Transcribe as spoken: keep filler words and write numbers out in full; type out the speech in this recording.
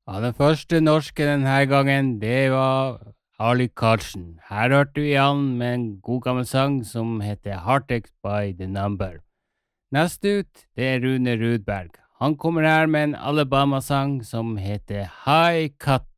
Ja, den første norske denne gangen, det var Ali Karlsen. Her hørte vi han med en god gammel sang som heter Heartache by the Number. Neste ut, det er Rune Rudberg. Han kommer her med en Alabama-sang som heter High Cut.